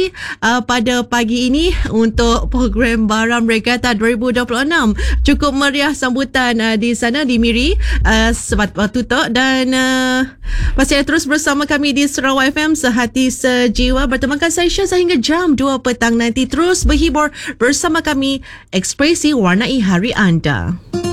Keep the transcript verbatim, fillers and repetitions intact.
Miri uh, pada pagi ini untuk program Baram Regatta dua ribu dua puluh enam. Cukup meriah sambutan uh, di sana di Miri uh, sebab waktu tu, dan uh, masih terus bersama kami di Sarawak F M Sehati Sejiwa. Bertemankan saya Syah sehingga jam dua petang nanti. Terus berhibur bersama kami, ekspresi warnai hari anda.